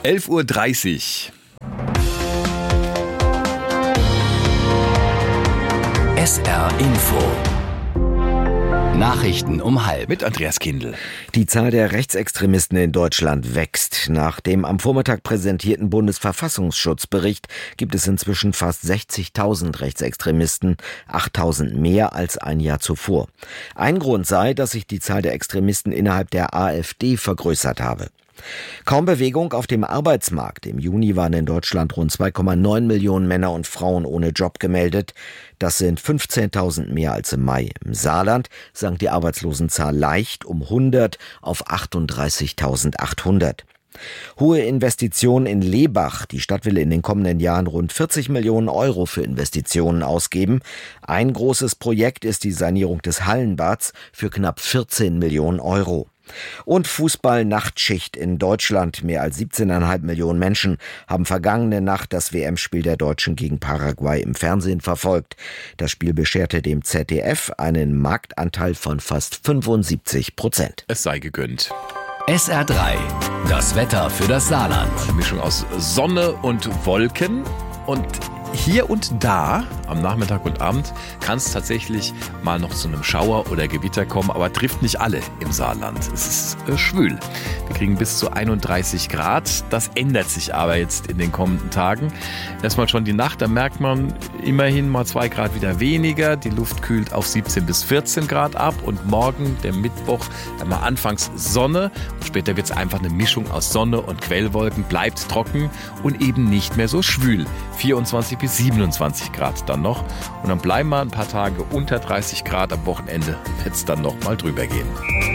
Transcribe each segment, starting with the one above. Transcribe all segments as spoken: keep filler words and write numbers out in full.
elf Uhr dreißig. S R Info. Nachrichten um halb. Mit Andreas Kindl. Die Zahl der Rechtsextremisten in Deutschland wächst. Nach dem am Vormittag präsentierten Bundesverfassungsschutzbericht gibt es inzwischen fast sechzigtausend Rechtsextremisten, achttausend mehr als ein Jahr zuvor. Ein Grund sei, dass sich die Zahl der Extremisten innerhalb der AfD vergrößert habe. Kaum Bewegung auf dem Arbeitsmarkt. Im Juni waren in Deutschland rund zwei Komma neun Millionen Männer und Frauen ohne Job gemeldet. Das sind fünfzehntausend mehr als im Mai. Im Saarland sank die Arbeitslosenzahl leicht um hundert auf achtunddreißigtausendachthundert. Hohe Investitionen in Lebach. Die Stadt will in den kommenden Jahren rund vierzig Millionen Euro für Investitionen ausgeben. Ein großes Projekt ist die Sanierung des Hallenbads für knapp vierzehn Millionen Euro. Und Fußball-Nachtschicht in Deutschland. Mehr als siebzehn Komma fünf Millionen Menschen haben vergangene Nacht das W M-Spiel der Deutschen gegen Paraguay im Fernsehen verfolgt. Das Spiel bescherte dem Z D F einen Marktanteil von fast fünfundsiebzig Prozent. Es sei gegönnt. S R drei. Das Wetter für das Saarland. Eine Mischung aus Sonne und Wolken. Und hier und da, am Nachmittag und Abend, kann es tatsächlich mal noch zu einem Schauer oder Gewitter kommen, aber trifft nicht alle im Saarland. Es ist äh, schwül. Wir kriegen bis zu einunddreißig Grad. Das ändert sich aber jetzt in den kommenden Tagen. Erstmal schon die Nacht, da merkt man immerhin mal zwei Grad wieder weniger. Die Luft kühlt auf siebzehn bis vierzehn Grad ab. Und morgen, der Mittwoch, dann mal anfangs Sonne. Und später wird es einfach eine Mischung aus Sonne und Quellwolken, bleibt trocken und eben nicht mehr so schwül. vierundzwanzig bis siebenundzwanzig Grad dann noch. Und dann bleiben wir ein paar Tage unter dreißig Grad. Am Wochenende wird es dann noch mal drüber gehen.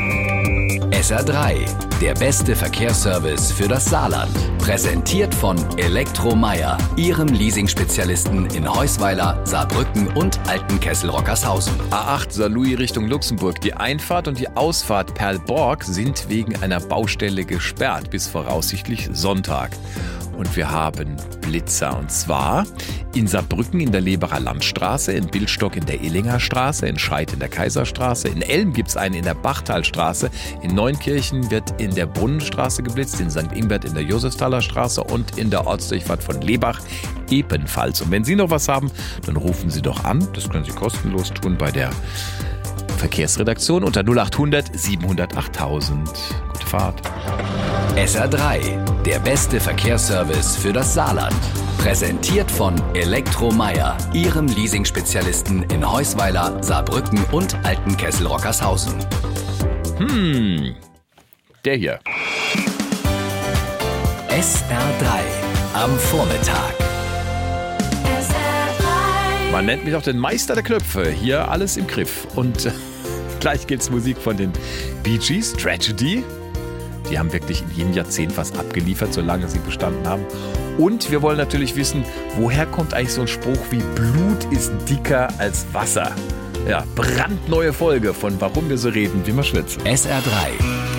S R drei. Der beste Verkehrsservice für das Saarland. Präsentiert von Elektromeier, Ihrem Leasing-Spezialisten in Heusweiler, Saarbrücken und Altenkessel-Rockershausen. A acht Saarlouis Richtung Luxemburg. Die Einfahrt und die Ausfahrt Perlborg sind wegen einer Baustelle gesperrt bis voraussichtlich Sonntag. Und wir haben Blitzer, und zwar in Saarbrücken in der Leberer Landstraße, in Bildstock in der Illinger Straße, in Scheid in der Kaiserstraße, in Elm gibt es einen in der Bachtalstraße, in Neunkirchen wird in der Brunnenstraße geblitzt, in Sankt Ingbert in der Josefsthaler Straße und in der Ortsdurchfahrt von Lebach ebenfalls. Und wenn Sie noch was haben, dann rufen Sie doch an, das können Sie kostenlos tun bei der Verkehrsredaktion unter null achthundert siebenhundert achttausend. Gute Fahrt. S R drei. Der beste Verkehrsservice für das Saarland. Präsentiert von Elektromeier, Ihrem Leasing-Spezialisten in Heusweiler, Saarbrücken und Altenkessel-Rockershausen. Hm, der hier. S R drei. Am Vormittag. Man nennt mich auch den Meister der Knöpfe. Hier alles im Griff. Und äh, gleich gibt's Musik von den Bee Gees, Tragedy. Die haben wirklich in jedem Jahrzehnt was abgeliefert, solange sie bestanden haben. Und wir wollen natürlich wissen, woher kommt eigentlich so ein Spruch wie Blut ist dicker als Wasser? Ja, brandneue Folge von Warum wir so reden, wie wir schwitzen. S R drei.